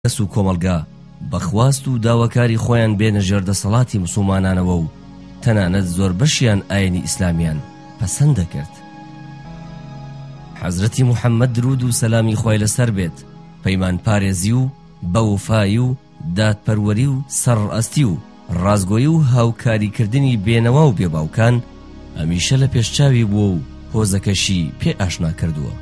کەس و کۆمەڵگا بەخواست و داواکاری خۆیان بێنە ژێردەسەڵاتی موسڵمانانەوە و تەنانەت زۆر بەشیان ئاینی ئیسلامیان پەسەند دەکرد. حەزرەتی موحەممەد درود و سەلامی خۆی لەسەر بێت پەیمان پارێزی و بەوفایی و دادپەروەری و سەرڕاستی و ڕازگۆیی و هاوکاریکردنی بێنەوا و بێباوکان هەمیشە لە پێشچاوی بووە و هۆزەکەشی پێ ئاشنا کردووە.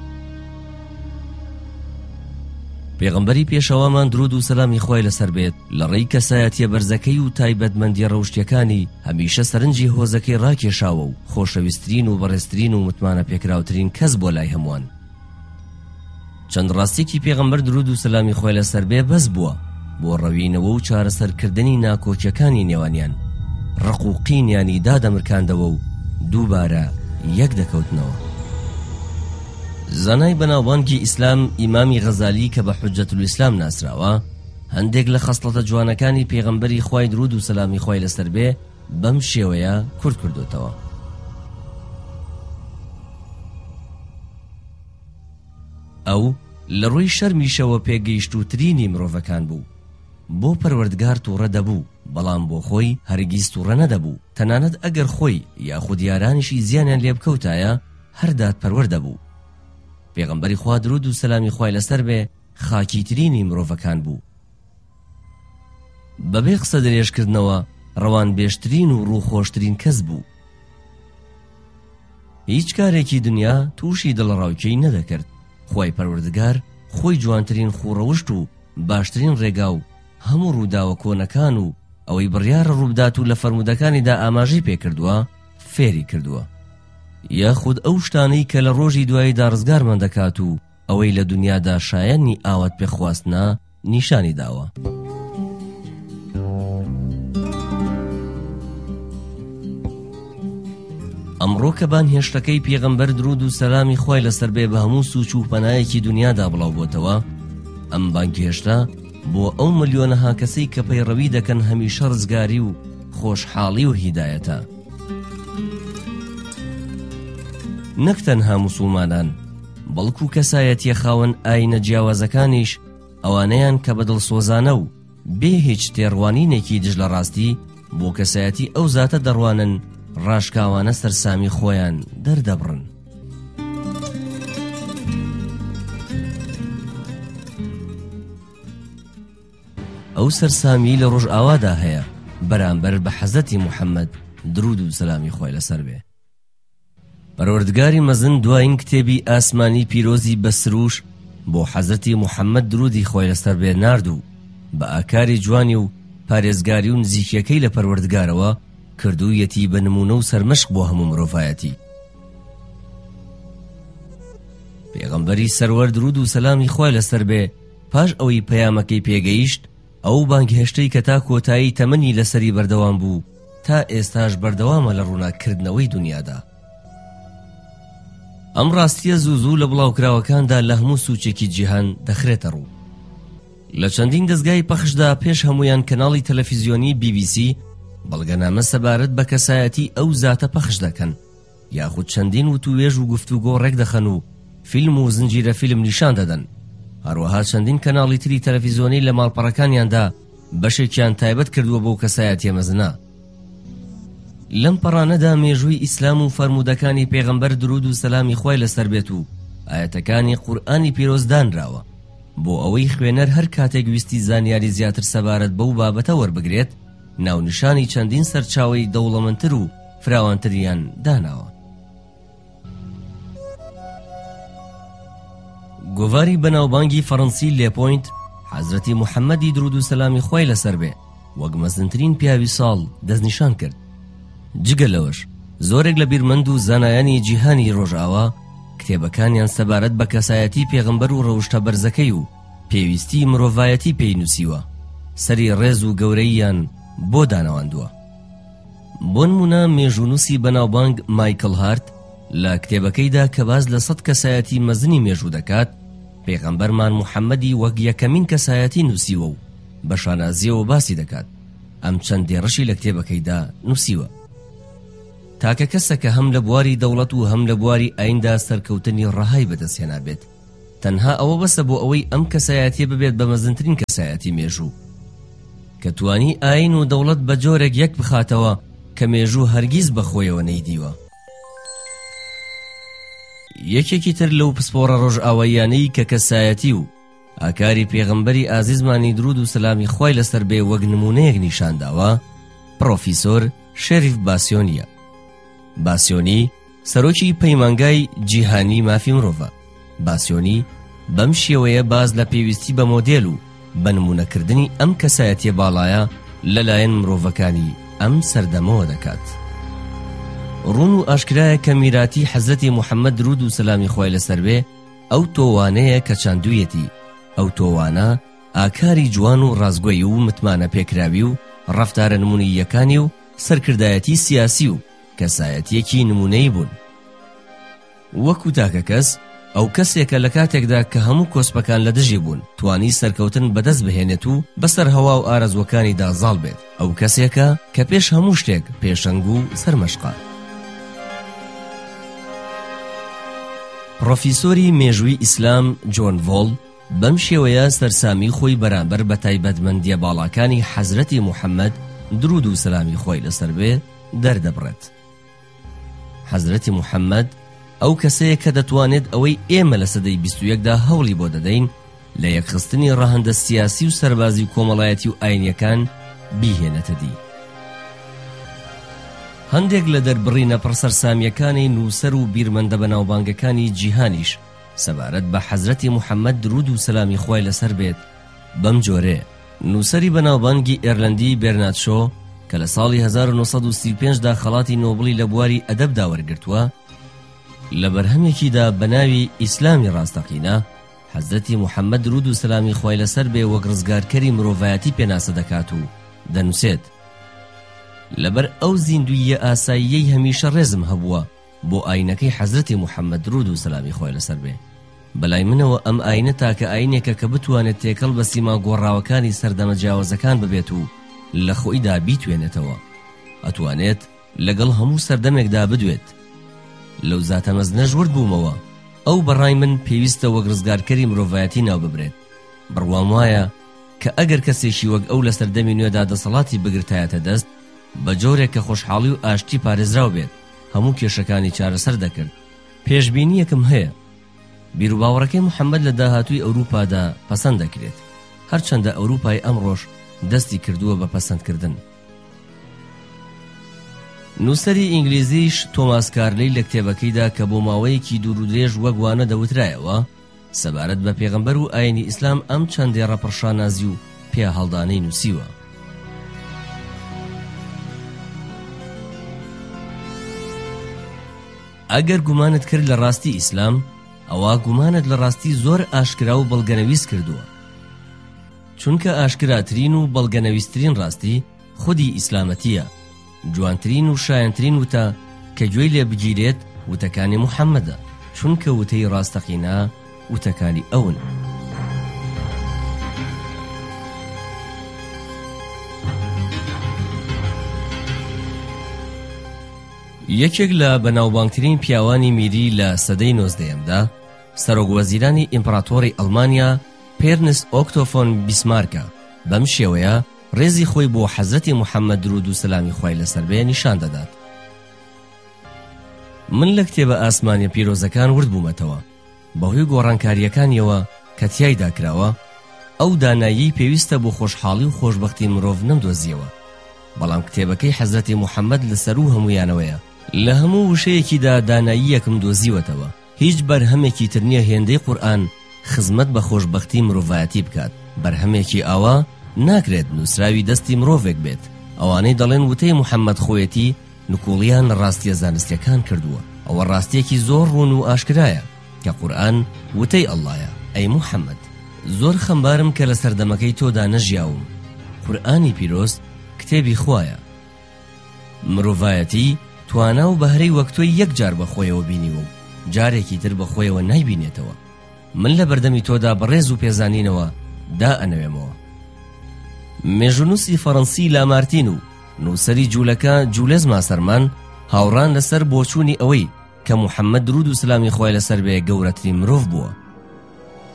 پێغەمبەری پێشەوامان درود و سەلامی خۆی لەسەر بێت لە ڕێی کەسایەتیە بەرزەکەی و تایبەتمەندی ڕەوشتیەکانی هەمیشە سەرنجی هۆزەکەی ڕاکێشاوە و خۆشەویستترین و بەڕێزترین و متمانە پێکراوترین کەس بۆ لای هەمووان. چەند ڕاستێکی پێغەمبەر درود و سەلامی خۆی لەسەر بێ بەس بووە بۆ ڕەوینەوە و چارەسەرکردنی ناکۆکیەکانی نێوانیان، ڕق و قینیانی دادەمرکاندەوە و دووبارە یەک دەکەوتنەوە. زانای بەناوبانگی ئیسلام ئیمامی غەزالی کە بە حوجەتول ئیسلام ناسراوە هەندێک لە خەسڵەتە جوانەکانی پێغەمبەری خوای درود و سەلامی خۆی لەسەر بێ بەم شێوەیە کورت کردوتەوە. ئەو لە ڕووی شەرمیشەوە پێگەیشتووترینی مرۆڤەکان بوو. بۆ پەروەردگار تووڕە دەبوو، بەڵام بۆ خۆی هەرگیز تووڕە نەدەبوو. تەنانەت ئەگەر خۆی یاخود یارانیشی زیانیان لێ بکەوتایە هەر دادپەروەر دەبوو. پێغەمبەری خوا درود و سەلامی خوای لەسەر بێ خاکیترینی مرۆڤەکان بوو. بەبێ قسە درێژکردنەوە ڕەوان بێشترین و ڕووخۆشترین کەس بوو. هیچ کارێکی دنیا تووشی دڵڕاوکەی نەدەکرد. خوای پەروەردگار خۆی جوانترین خوڕەوشت و باشترین ڕێگا و هەموو ڕووداوە کۆنەکان و ئەوەی بڕیارە ڕووبدات و لە فەرمودەکانیدا ئاماژەی پێکردووە فێری کردووە. یاخود ئەو شتانەی کە لە ڕۆژی دواییدا ڕزگارمان دەکات و ئەوەی لە دنیادا شایەنی ئاوات پێخواستنە نیشانی داوە. ئەمڕۆ کە بانهێشتەکەی پێغەمبەر درود و سەلامی خۆی لەسەر بێ بە هەموو سوچ و پەنایەکی دنیادا بڵاو بۆتەوە، ئەم بانگهێشتە بۆ ئەو ملیۆنەها کەسەی کە پەیڕەوی دەکەن هەمیشە ڕزگاری و خۆشحاڵی و هیدایەتە. نەک تەنها موسڵمانان بەڵکو کەسایەتیە خاوەن ئاینە جیاوازەکانیش ئەوانەیان کە بەدڵسۆزانە و بێ هیچ تێڕوانینێکی دژ لە ڕاستی بۆ کەسایەتی ئەو زاتە دەڕوانن ڕاشکاوانە سەرسامی خۆیان دەردەبڕن. ئەو سەرسامی لە ڕۆژ ئاوادا هەیە بەرامبەر بە حەزەتی موحەممەد درود و سەلامی خۆی لەسەر بێ. پەروەردگاری مەزن دوایین کتێبی ئاسمانی پیرۆزی بە سروش بۆ حەزەتی موحەممەد درودی خۆی لەسەر بێ نارد و بە ئاکاری جوانی و پارێزگاری و نزیکیەکەی لە پەروەردگارەوە کردوویەتی بە نمونە و سەرمەشق بۆ هەموو مرۆڤایەتی. پێغەمبەری سەروەر درود و سەلامی خۆی لەسەر بێ پاش ئەوەی پەیامەکەی پێگەیشت ئەو بانگهێشتەی کە تا کۆتایی تەمەنی لەسەری بەردەوام بوو تا ئێستاش بەردەوامە لە ڕووناکردنەوەی دنیادا. ئەم ڕاستیە زوو لە بڵاوکراوەکاندا لە هەموو سوچێکی جیهان دەخرێتە ڕوو. لە چەندین دەستگای پەخشدا پێش هەمویان کەناڵی تەلەڤیزیۆنی BBC بەڵگەنامە سەبارەت بە کەسایەتی ئەو زاتە پەخش دەکەن، یاخود چەندین وتوێژ و گفتوگۆ ڕێک دەخەن و فیلم و زنجیرە فیلم نیشان دەدەن. هەروەها چەندین کەناڵی تری تەلەڤیزیۆنی لە ماڵپەڕەکانیاندا بەشێکیان تایبەت کردووە بۆ کەسایەتیە مەزنە. لەم پەڕانەدا مێژووی ئیسلام و فەرمودەکانی پێغەمبەر درود و سەلامی خۆی لەسەر بێت و ئاەتەکانی قورئانی پیرۆز دانراوە بۆ ئەوەی خوێنەر هەر کاتێک ویستی زانیاری زیاتر سەبارەت بەو بابەتە وەربگرێت ناونیشانی چەندین سەرچاوەی دەوڵەمەندتر و فراوانتریان داناوە. گۆڤاری بەناوبانگی فەڕەنسی لێپۆینت حەزرەتی موحەممەدی درود و سەلامی خۆی لەسەر بێ وەک مەزنترین پیاوی ساڵ دەستنیشان کرد. جگە لەوەش زۆرێک لە بیرمەند و زانایانی جیهانی ڕۆژئاوا کتێبەکانیان سەبارەت بە کەسایەتی پێغەمبەر و ڕەوشتە بەرزەکەی و پێویستی مرۆڤایەتی پێی نووسیوە، سەری ڕێز و گەورەییان بۆ دانەواندووە. بۆ نمونە مێژوونووسی بەناوبانگ مایکل هارت لە کتێبەکەیدا کە باز لە 100 کەسایەتی مەزنی مێژوو دەکات پێغەمبەرمان موحەممەدی وەک یەکەمین کەسایەتی نووسیوە و بە شانازیەوە باسی دەکات. ئەم چەند دێڕەشی لە کتێبەکەیدا نووسیوە. تاکە کەسەکە هەم لە بواری دەوڵەت و هەم لە بواری ئایندا سەرکەوتنی ڕەهای بەدەستهێنا بێت تەنها ئەوە بەسە بۆ ئەوەی ئەم کەسایەتیە ببێت بە مەزنترین کەسایەتی مێژوو، کە توانی ئاین و دەوڵەت بە جۆرێک یەک بخاتەوە کە مێژوو هەرگیز بەخۆیەوە نەیدیوە. یەکێکی تر لەو پسپۆڕە ڕۆژئاواییانەی کە کەسایەتی و ئاکاری پێغەمبەری ئازیزمانی درود و سەلامی خوای لەسەر بێ وەک نمونەیەک نیشانداوە پرۆفیسۆر شەریف باسیۆنیە. باسیۆنی سەرۆکی پەیمانگای جیهانی مافی مرۆڤە. باسیۆنی بەم شێوەیە باز لە پێویستی بە مۆدێل و بە نمونەکردنی ئەم کەسایەتیە باڵایە لەلایەن مرۆڤەکانی ئەم سەردەمەوە دەکات. ڕوون و ئاشکرایە کە میراتی حەزرەتی موحەممەد درود و سەلامی خوای لەسەر بێ ئەو تۆوانەیە کە چاندوویەتی. ئەو تۆوانە ئاکاری جوان و ڕازگۆیی و متمانە پێکراوی و ڕەفتارە نمونەییەکانی و سەرکردایەتی سیاسی و کەسایەتیەکی نمونەیی بوون. وەکو تاکە کەس ئەو کەسێکە لە کاتێکدا کە هەموو کۆسپەکان لە دژی بوون توانی سەرکەوتن بەدەست بهێنێت و بەسەر هەوا و ئارەزوەکانی دازاڵ بێت. ئەو کەسێکە کە پێش هەموو شتێک پێشەنگ و سەرمەشقا. پرۆفیسۆری مێژووی ئیسلام جۆن ڤۆڵ بەم شێوەیە سەرسامی خۆی بەرامبەر بە تایبەتمەندیە باڵاکانی حەزرەتی موحەممەد درود و سەلامی خۆی لەسەر بێ دەردەبڕێت. حەزرەتی موحەممەد ئەو کەسەیە کە دەتوانێت ئەوەی ئێمە لە سەدەی 21دا هەوڵی بۆ دەدەین لە یەکخستنی ڕەهەندە سیاسی و سەربازی و کۆمەڵایەتی و ئاینیەکان بیهێنێتە دی. هەندێک لە دەربڕینە پڕسەرسامیەکانی نووسەر و بیرمەندە بەناوبانگەکانی جیهانیش سەبارەت بە حەزرەتی موحەممەد درود و سەلامی خوای لەسەر بێت بەم جۆرێ. نووسەری بەناوبانگی ئێرلەندی بێرنارد شۆ کە لە ساڵی 1935دا خەڵاتی نۆبڵی لە بواری ئەدەبدا وەرگرتووە لە بەرهەمێکیدا بە ناوی ئیسلامی ڕاستەقینە حەزرەتی موحەممەد درود و سەلامی خوای لەسەر بێ وەک ڕزگارکەری مرۆڤایەتی پێناسە دەکات و دەنووسێت لەبەر ئەو زیندویە ئاساییەی هەمیشە ڕێزم هەبووە بۆ ئاینەکەی حەزرەتی موحەممەد درود و سەلامی خوای لەسەر بێ. بەلای منەوە ئەم ئاینە تاکە ئاینێکە کە بتوانێت تێکەڵ بە سیما گۆڕاوەکانی سەردەمە جیاوازەکان ببێت و لە خۆیدا بیتوێنێتەوە. ئەتوانێت لەگەڵ هەموو سەردەمێکدا بدوێت. لەو زاتە مەزنە ژورد بوومەوە ئەو بەڕای من پێویستە وەک ڕزگارکەری مرۆڤایەتی ناو ببرێت. بڕوام وایە کە ئەگەر کەسێکی وەک ئەو لە سەردەمی نوێدا دەسەڵاتی بگرتایەتە دەست بە جۆرێک کە خۆشحاڵی و ئاشتی پارێزراو بێت هەموو کێشەکانی چارەسەر دەکرد. پێشبینیەکم هەیە بیرروباوەڕەکەی موحەممەد لە داهاتووی ئەوروپادا پەسەند دەکرێت، هەرچەندە ئەوروپای ئەمڕۆژ دەستی کردووە بە پەسەندکردن. نووسەری ئینگلیزیش تۆماس کارلەی لە کتێبەکەیدا کە بۆ ماوەیەکی دوور و درێژ وەگوانە دەوترایەوە سەبارەت بە پێغەمبەر و ئاینی ئیسلام ئەم چەندێ ڕەپڕشانازی و پێ هەڵدانەی نووسیوە. ئەگەر گومانت کرد لە ڕاستی ئیسلام ئەوە گومانت لە ڕاستی زۆر ئاشکرا و بەڵگەنەویست کردووە، چونکە ئاشکراترین و بەڵگەنەویستترین ڕاستی خودی ئیسلامەتیە. جوانترین و شایەنترین وتە کە گوێی لێ بگیرێت وتەکانی موحەممەدە، چونکە وتەی ڕاستەقینە وتەکانی ئەون. یەکێک لە بەناوبانگترین پیاوانی میری لە سەدەی 19دا سەرۆکوەزیرانی ئیمپراتۆری ئەڵمانیا پێرنست ئۆکتۆفۆن بیسمارکە بەم شێوەیە ڕێزی خۆی بۆ حەزرەتی موحەممەد درود و سەلامی خوای لەسەر بێ نیشان دەدات. من لە کتێبە ئاسمانیە پیرۆزەکان ورد بوومەتەوە بەهۆی گۆڕانکاریەکانیەوە کە تیایدا کراوە ئەو دانایی پێویستە بۆ خۆشحاڵی و خۆشبەختی مرۆڤ نەمدۆزیەوە، بەڵام کتێبەکەی حەزرەتی موحەممەد لەسەر و هەمویانەوەیە. لە هەموو وشەیەکیدا داناییەکم دۆزیوەتەوە. هیچ بەرهەمێکی تر نییە هێندەی قورئان خزمەت بە خۆشبەختی مرۆڤایەتی بکات. بەرهەمێکی ئاوا ناکرێت نووسراوی دەستی مرۆڤێک بێت. ئەوانەی دەڵێن وتەی موحەممەد خۆیەتی نکوڵیان لە ڕاستیە زانستیەکان کردووە. ئەوە ڕاستیەکی زۆر ڕوون و ئاشکرایە کە قورئان وتەی ئەڵڵایە. ئەی موحەممەد، زۆر خەمبارم کە لە سەردەمەکەی تۆدا نەژیاوم. قورئانی پیرۆز کتێبی خوایە. مرۆڤایەتی توانا و بەهرەی وەک تۆی یەکجار بەخۆیەوە بینیوە و جارێکی تر بەخۆیەوە نایبینێتەوە. من لە بەردەمی تۆدا بەڕێز و پێزانینەوە دا ئەنەوێمەوە. مێژونووسی فەڕەنسی لامارتین و نووسەری جوولەکە جولێز ماسەرمان هاوڕان لەسەر بۆچوونی ئەوەی کە موحەممەد درود و سەلامی خوای لەسەر بێ گەورەترین مرۆڤ بووە.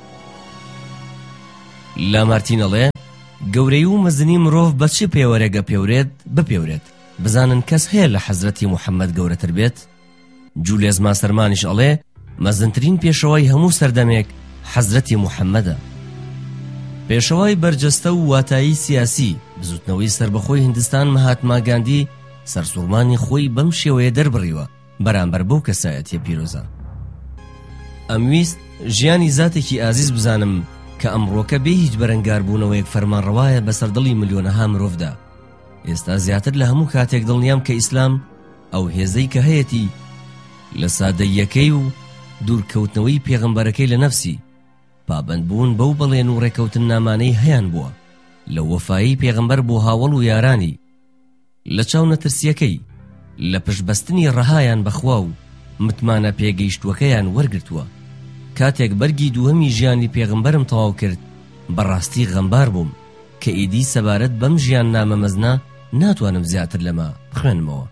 لامارتینەڵێ گەورەی و مەزنی مرۆڤ بە چی پێوەرەگە پێورێت بپێورێت بزانن کەس هەیە لە حەزرەتی موحەممەد گەورەتر بێت. جولیەز ماسەرمانیش ئەڵێ مەزنترین پێشەوای هەموو سەردەمێک حەزرەتی موحەممەدە. پێشەوای بەرجەستە و واتایی سیاسی بزوتنەوەی سربەخۆی هیندستان مەهاتما گاندی سەرسوڕمانی خۆی بەم شێوەیە دەربڕیوە بەرامبەر بەو کەسایەتیە پیرۆزە. ئەمویست ژیانی زاتێکی ئازیز بزانم کە ئەمڕۆکە بێ هیچ بەرەنگاربوونەوەیەک فەرمانڕەوایە بەسەر دڵی ملیۆنەها مرۆڤدا. ئێستا زیاتر لە هەموو کاتێک دڵنیام کە ئیسلام ئەو هێزەی کە هەیەتی لە سادەیەکەی و دوورکەوتنەوەی پێغەمبەرەکەی لە نەفسی پابەندبوون بەو بەڵێن و ڕێکەوتن نامانەی هەیان بووە لە وەفایی پێغەمبەر بۆ هاوڵ و یارانی، لە چاو نەترسیەکەی، لە پشتبەستنی ڕەهایان بەخوا و متمانە پێگەیشتووەکەیان وەرگرتووە. کاتێک بەرگی دووهەمی ژیانی پێغەمبەرم تەواو کرد بەڕاستی غەمبار بووم کە ئیدی سەبارەت بەم ژیان نامەمەزنە ناتوانم زیاتر لەمە بخوێنمەوە.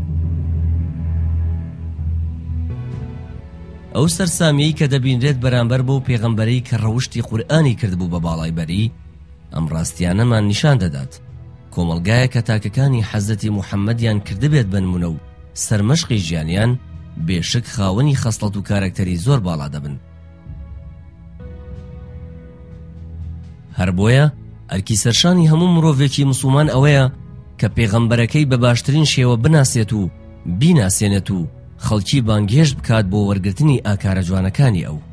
ئەو سەرسامیەی کە دەبینرێت بەرامبەر بۆ پێغەمبەرەی کە ڕەوشتی قورئانی کردبوو بە باڵای بەری، ئەم ڕاستیانەمان نیشان دەدات. کۆمەلگایە کە تاکەکانی حەزرەتی موحەممەدیان کردبێت بنمونە و سەرمەشقی ژیانیان بێشک خاوەنی خەسڵەت و کارەکتەری زۆر باڵا دەبن. هەر بۆیە ئەرکی سەرشانی هەموو مرۆڤێکی موسڵمان ئەوەیە کە پێغەمبەرەکەی بە باشترین شێوە بناسێت و بیناسێنێت و خەڵکی بانگهێشت بکات بۆ وەرگرتنی ئاکارە جوانەکانی ئەو.